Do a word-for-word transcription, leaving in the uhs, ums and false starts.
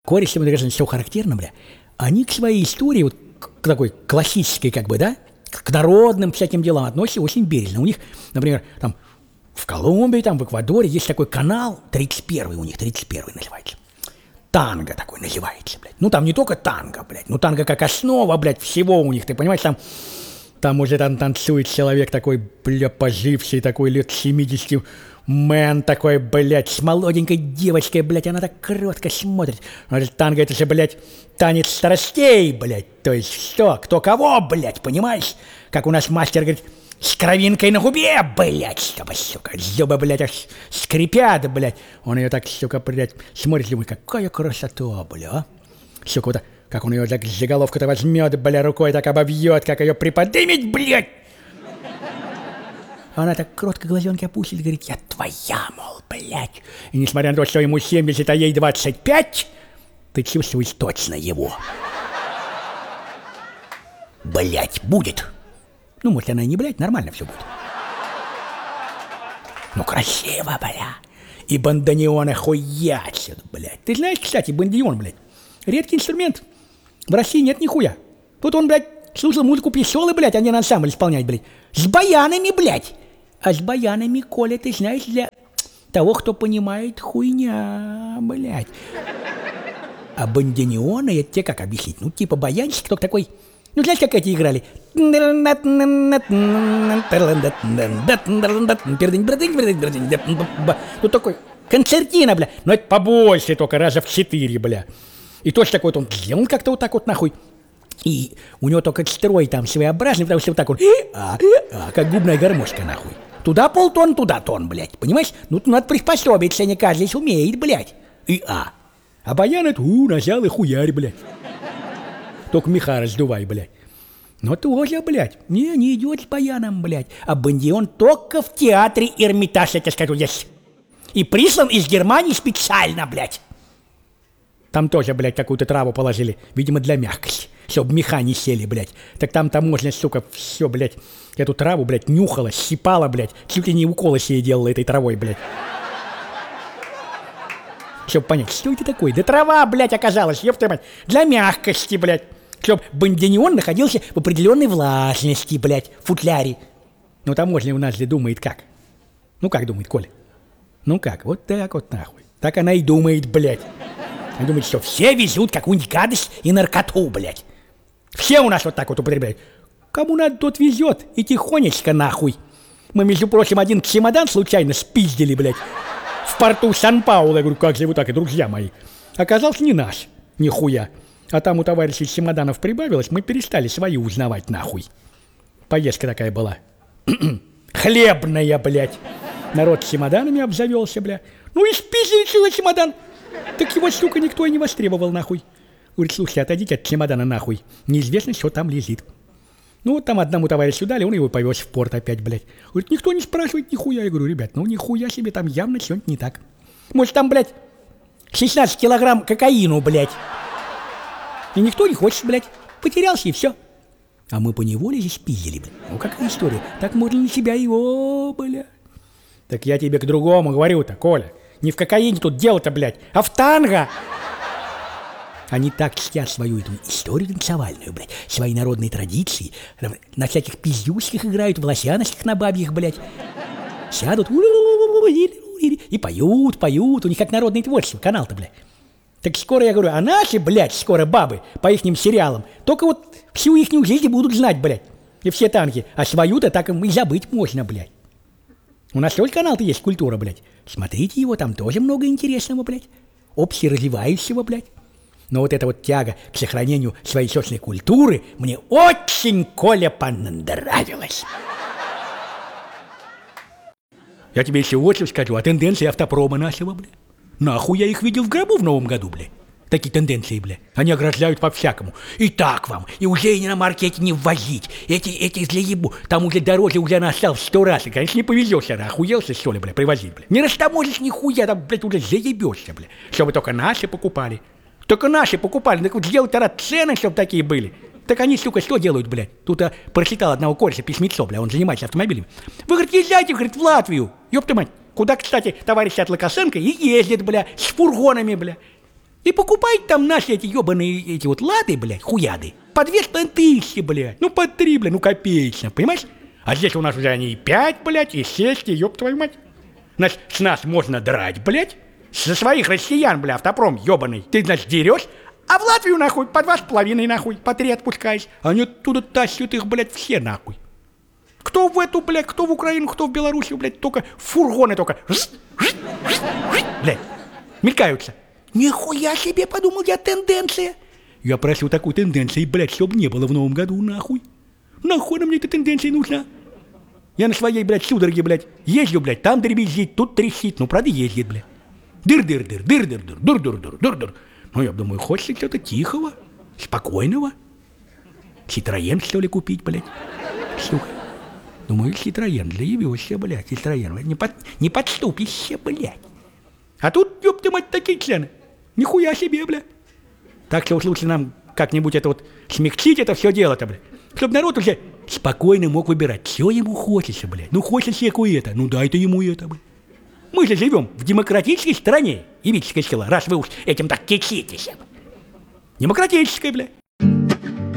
Кореш, мне кажется, все характерно, бля. Они к своей истории, вот к такой классической, как бы, да, к народным всяким делам относятся очень бережно. У них, например, там в Колумбии, там в Эквадоре есть такой канал, тридцать первый у них, тридцать первый называется. Танго такой называется, блядь. Ну, там не только танго, блядь, ну, танго как основа, блядь, всего у них, ты понимаешь, там, там уже там танцует человек такой, бля, поживший, такой лет семидесяти, мэн такой, блядь, с молоденькой девочкой, блядь, она так кротко смотрит. Танго это же, блядь, танец страстей, блядь, то есть что, кто кого, блядь, понимаешь? Как у нас мастер говорит, с кровинкой на губе, блядь, чтобы, сука, зубы, блядь, аж скрипят, блядь. Он ее так, сука, блядь, смотрит, думает, какая красота, бля, сука, вот, как он ее так заголовку-то возьмет, бля, рукой так обовьет, как ее приподнимет, блядь. Она так кротко глазенки опустит и говорит, я твоя, мол, блядь. И несмотря на то, что ему семьдесят, а ей двадцать пять, ты чувствуешь точно его. Блядь, будет. Ну, может, она и не блядь, нормально все будет. Ну, красиво, бля. И бандонеон охуячит, блядь. Ты знаешь, кстати, бандонеон, блядь, редкий инструмент. В России нет нихуя. Тут он, блядь, слушал музыку писёлы, блядь, а не на ансамбль исполнять, блядь. С баянами, блядь. А с баянами, Коля, ты знаешь, для того, кто понимает, хуйня, блядь. А бандонеоны, это тебе как объяснить? Ну, типа баянщик, только такой... Ну, знаешь, как эти играли? Ну, такой концертина, бля. Но это побольше только, раза в четыре, бля. И точно такой вот он сделал как-то вот так вот, нахуй. И у него только строй там своеобразный, потому что вот так вот, а, а, как губная гармошка, нахуй. Туда полтон, туда тон, блядь, понимаешь? Ну, надо приспособиться, не каждый умеет, блядь. И а. А баян это, у, нажал и хуярь, блядь. Только меха раздувай, блядь. Но тоже, блядь, не, не идет с баяном, блядь. А бандион только в театре Эрмитаж, я тебе скажу, есть. И прислан из Германии специально, блядь. Там тоже, блядь, какую-то траву положили, видимо, для мягкости, чтобы меха не сели, блядь. Так там таможня, сука, все, блядь, эту траву, блядь, нюхала, щипала, блядь, чуть ли не уколы себе делала этой травой, блядь. Чтобы понять, что это такое? Да трава, блядь, оказалась, ёпта мать, для мягкости, блядь. Чтоб бандонеон находился в определенной влажности, блядь, в футляре. Но таможня у нас же думает как? Ну как думает, Коля? Ну как, вот так вот нахуй. Так она и думает, блядь. Она думает, что все везут какую-нибудь гадость и наркоту, блядь. Все у нас вот так вот употребляют. Кому надо, тот везет. И тихонечко нахуй. Мы, между прочим, один чемодан случайно спиздили, блядь, в порту Сан-Пауло. Я говорю, как же вы так, и друзья мои. Оказался не наш, нихуя. А там у товарищей чемоданов прибавилось, мы перестали свои узнавать, нахуй. Поездка такая была. Хлебная, блядь. Народ с чемоданами обзавелся, бля. Ну и спиздили целый чемодан. Так его, сука, никто и не востребовал, нахуй. Говорит, слушайте, отойдите от чемодана, нахуй. Неизвестно, что там лежит. Ну вот там одному товарищу дали, он его повез в порт опять, блядь. Говорит, никто не спрашивает нихуя. Я говорю, ребят, ну нихуя себе, там явно что-нибудь не так. Может, там, блядь, шестнадцать килограмм кокаину, блядь. И никто не хочет, блядь. Потерялся и все. А мы поневоле здесь пиздили, блядь. Ну какая история? Так можно на себя его, блядь. Так я тебе к другому говорю-то, Коля. Не в кокаине тут дело-то, блядь, а в танго. Они так чтят свою эту историю танцевальную, блядь, свои народные традиции. На всяких пиздюшках играют, в лосяночках на бабьих, блядь. Сядут и поют, поют. У них как народное творчество, канал-то, блядь. Так скоро, я говорю, а наши, блядь, скоро бабы по ихним сериалам только вот всю ихнюю жизнь будут знать, блядь. И все танки. А свою-то так им и забыть можно, блядь. У нас тоже канал-то есть, культура, блядь. Смотрите его, там тоже много интересного, блядь. Общеразвивающего, блядь. Но вот эта вот тяга к сохранению своей собственной культуры мне очень, Коля, понравилась. Я тебе еще вот что скажу, о тенденции автопрома нашего, блядь. Нахуй я их видел в гробу в новом году, блядь. Такие тенденции, бля. Они ограждают по-всякому. И так вам. И уже и на маркете не ввозить. Эти, эти злоебу. Там уже дороже уже настал в сто раз. И, конечно, не повезешься. Охуелся, что ли, бля, привозить, бля. Не растаможишь нихуя, там, блядь, уже заебешься, бля. Чтобы только наши покупали. Только наши покупали. Так вот сделать тогда цены, чтобы такие были. Так они, сука, что делают, блядь? Тут а, прочитал одного кореша письмецо, бля, он занимается автомобилями. Вы, говорит, езжайте, говорит, в Латвию. Ёпта мать. Куда, кстати, товарищ от Лукашенко и ездит, бля, с фургонами, бля. И покупайте там наши эти ебаные эти вот лады, блядь, хуяды. По две с половиной тысячи, блядь. Ну, по три, блядь, ну, копеечно, понимаешь? А здесь у нас уже они и пять, блядь, и шесть, и ёб твою мать. Значит, с нас можно драть, блядь. Со своих россиян, бля, автопром ебаный. Ты, значит, дерешь. А в Латвию, нахуй, по два с половиной, нахуй, по три отпускаешь. Они оттуда тащат их, блядь, все, нахуй. Кто в эту, блядь, кто в Украину, кто в Белоруссию, блядь, только фургоны только. Блядь, мелькаются. Нихуя себе, подумал я, тенденция. Я просил такой тенденции, блядь, чтобы не было в новом году, нахуй. Нахуй мне эта тенденция нужна? Я на своей, блядь, судороге, блядь, езжу, блядь, там дребезжит, тут трещит, ну, правда, ездит, блядь. Дыр-дыр-дыр, дыр-дыр-дыр, дыр-дыр-дыр, дыр-дыр. Ну, я думаю, хочется что-то тихого, спокойного. Ситроен, что ли, купить, блядь? Сука. Думаю, Ситроен, заявился, блядь, Ситроен. Не, под, не подступишься, блядь. А тут, ёб ты мать, такие цены. Нихуя себе, блядь. Так что уж лучше нам как-нибудь это вот смягчить это все дело-то, блядь. Чтобы народ уже спокойно мог выбирать, что ему хочется, блядь. Ну, хочется человеку это, ну дай-то ему это, блядь. Мы же живем в демократической стране, Ивическое село, раз вы уж этим так кичитесь. Демократической, блядь.